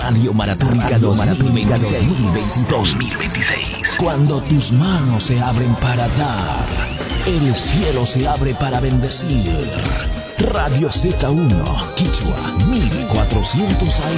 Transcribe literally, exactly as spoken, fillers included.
Radio Maratónica dos mil veintiséis. Cuando tus manos se abren para dar, el cielo se abre para bendecir. Radio Z uno, Quichua, mil cuatrocientos A M.